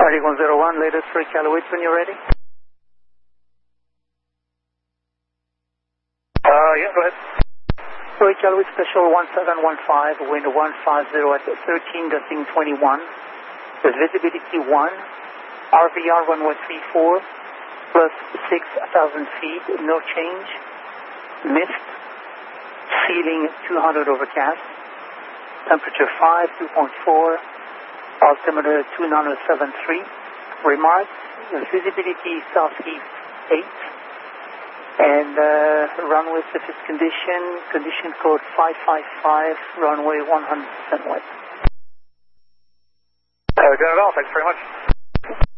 Arctic 101, latest for Iqaluit when you're ready. Yeah, go ahead. For Iqaluit Special 1715, wind 150 at 13.21. With visibility 1, RVR runway 34, plus 6,000 feet, no change. Mist, ceiling 200 overcast. Temperature 5, 2.4. Altimeter 2973. Remarks, visibility southeast 8. And runway surface condition code 555, runway 100% wet. Got it all. Thanks very much.